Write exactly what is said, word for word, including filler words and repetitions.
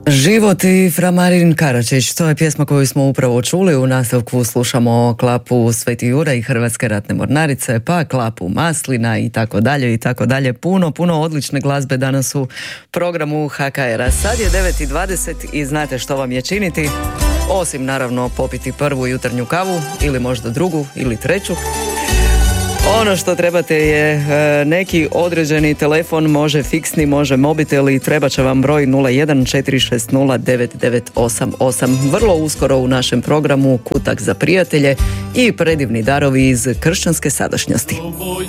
Život i fra Marin Karačić, to je pjesma koju smo upravo čuli. U nastavku slušamo Klapu Sveti Juraj i Hrvatske ratne mornarice, pa Klapu Maslina i tako dalje i tako dalje. Puno, puno odlične glazbe danas u programu H K R-a. Sad je devet i dvadeset i znate što vam je činiti, osim naravno popiti prvu jutarnju kavu ili možda drugu ili treću. Ono što trebate je e, neki određeni telefon, može fiksni, može mobitel i treba će vam broj nula jedan četiri šest nula devet devet osam osam. Vrlo uskoro u našem programu Kutak za prijatelje i predivni darovi iz kršćanske sadašnjosti. Ovo